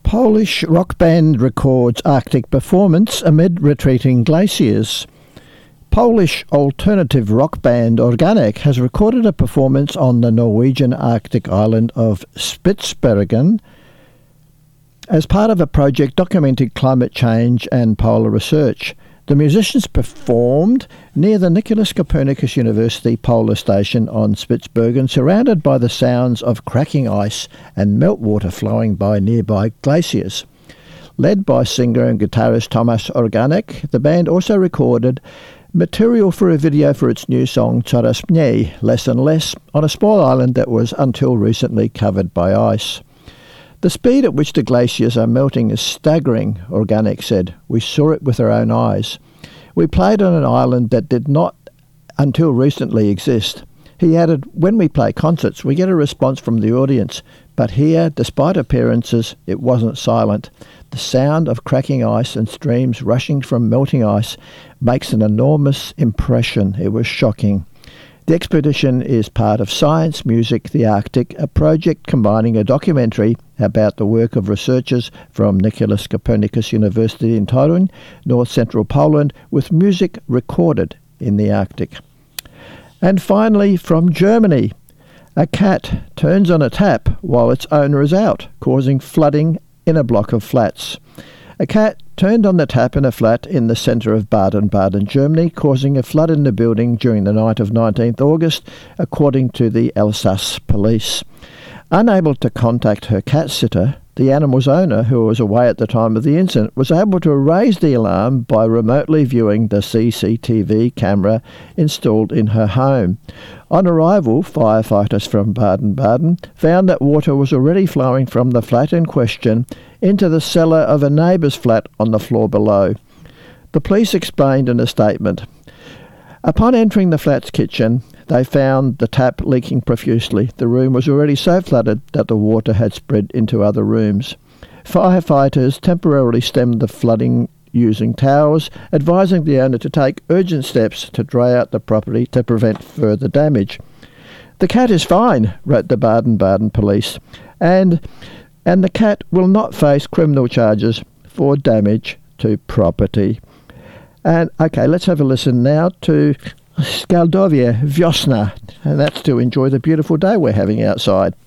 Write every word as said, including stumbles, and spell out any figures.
Polish rock band records Arctic performance amid retreating glaciers. Polish alternative rock band Organic has recorded a performance on the Norwegian Arctic island of Spitsbergen as part of a project documenting climate change and polar research. The musicians performed near the Nicolaus Copernicus University Polar Station on Spitsbergen, surrounded by the sounds of cracking ice and meltwater flowing by nearby glaciers. Led by singer and guitarist Tomasz Organic, the band also recorded material for a video for its new song Coraz Mniej, Less and Less, on a small island that was until recently covered by ice. The speed at which the glaciers are melting is staggering, Organic said. We saw it with our own eyes. We played on an island that did not until recently exist. He added, when we play concerts, we get a response from the audience, but here, despite appearances, it wasn't silent. The sound of cracking ice and streams rushing from melting ice makes an enormous impression. It was shocking. The expedition is part of Science Music the Arctic, a project combining a documentary about the work of researchers from Nicolaus Copernicus University in Toruń, north-central Poland, with music recorded in the Arctic. And finally, from Germany, a cat turns on a tap while its owner is out, causing flooding in a block of flats. A cat turned on the tap in a flat in the centre of Baden-Baden, Germany, causing a flood in the building during the night of nineteenth August, according to the Alsace police. Unable to contact her cat sitter, the animal's owner, who was away at the time of the incident, was able to raise the alarm by remotely viewing the C C T V camera installed in her home. On arrival, firefighters from Baden-Baden found that water was already flowing from the flat in question into the cellar of a neighbour's flat on the floor below. The police explained in a statement, upon entering the flat's kitchen, they found the tap leaking profusely. The room was already so flooded that the water had spread into other rooms. Firefighters temporarily stemmed the flooding using towels, advising the owner to take urgent steps to dry out the property to prevent further damage. The cat is fine, wrote the Baden-Baden police, and and the cat will not face criminal charges for damage to property. And okay, let's have a listen now to Skaldovia Wiosna, and that's to enjoy the beautiful day we're having outside.